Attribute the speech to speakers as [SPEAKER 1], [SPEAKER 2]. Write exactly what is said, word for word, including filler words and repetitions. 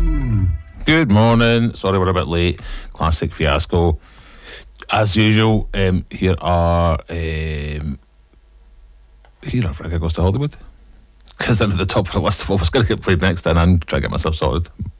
[SPEAKER 1] Good morning. Sorry we're a bit late. Classic fiasco. As usual, um, here are um, here are Frank Goes to Hollywood, because I'm at the top of the list of what was going to get played next, and I'm trying to get myself sorted.